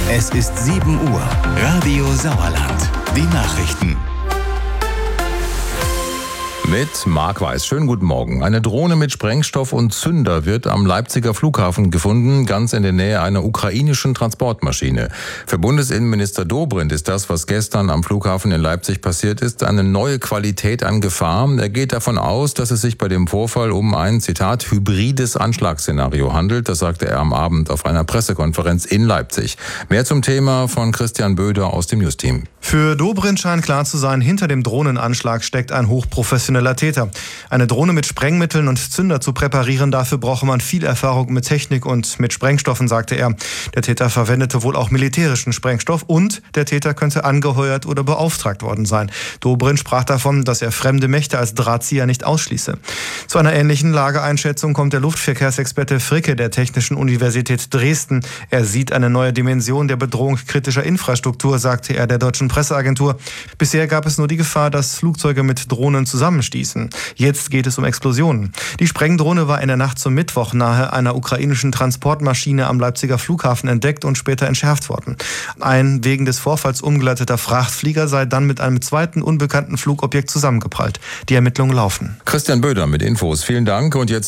Es ist 7 Uhr. Radio Sauerland. Die Nachrichten. Mit Marc Weiß. Schönen guten Morgen. Eine Drohne mit Sprengstoff und Zünder wird am Leipziger Flughafen gefunden, ganz in der Nähe einer ukrainischen Transportmaschine. Für Bundesinnenminister Dobrindt ist das, was gestern am Flughafen in Leipzig passiert ist, eine neue Qualität an Gefahr. Er geht davon aus, dass es sich bei dem Vorfall um ein, Zitat, hybrides Anschlagsszenario handelt. Das sagte er am Abend auf einer Pressekonferenz in Leipzig. Mehr zum Thema von Christian Böder aus dem News-Team. Für Dobrindt scheint klar zu sein, hinter dem Drohnenanschlag steckt ein hochprofessioneller Täter. Eine Drohne mit Sprengmitteln und Zünder zu präparieren, dafür brauche man viel Erfahrung mit Technik und mit Sprengstoffen, sagte er. Der Täter verwendete wohl auch militärischen Sprengstoff und der Täter könnte angeheuert oder beauftragt worden sein. Dobrindt sprach davon, dass er fremde Mächte als Drahtzieher nicht ausschließe. Zu einer ähnlichen Lageeinschätzung kommt der Luftverkehrsexperte Fricke der Technischen Universität Dresden. Er sieht eine neue Dimension der Bedrohung kritischer Infrastruktur, sagte er der deutschen Presseagentur. Bisher gab es nur die Gefahr, dass Flugzeuge mit Drohnen zusammenstießen. Jetzt geht es um Explosionen. Die Sprengdrohne war in der Nacht zum Mittwoch nahe einer ukrainischen Transportmaschine am Leipziger Flughafen entdeckt und später entschärft worden. Ein wegen des Vorfalls umgeleiteter Frachtflieger sei dann mit einem zweiten unbekannten Flugobjekt zusammengeprallt. Die Ermittlungen laufen. Christian Böder mit Infos. Vielen Dank. Und jetzt